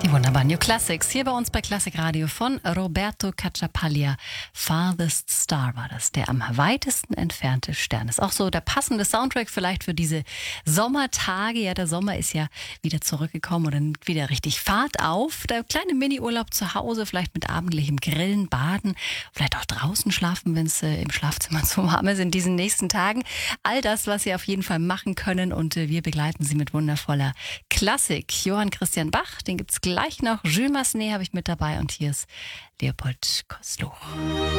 Die wunderbaren New Classics hier bei uns bei Classic Radio von Roberto Cacciapaglia. Farthest Star war das, der am weitesten entfernte Stern. Ist auch so der passende Soundtrack vielleicht für diese Sommertage. Ja, der Sommer ist ja wieder zurückgekommen und dann wieder richtig Fahrt auf. Der kleine Mini-Urlaub zu Hause, vielleicht mit abendlichem Grillen, Baden, vielleicht auch draußen schlafen, wenn es im Schlafzimmer zu warm ist in diesen nächsten Tagen. All das, was Sie auf jeden Fall machen können und wir begleiten Sie mit wundervoller Klassik. Johann Christian Bach, den gibt's gleich noch. Jules Massenet habe ich mit dabei und hier ist Leopold Koßluch.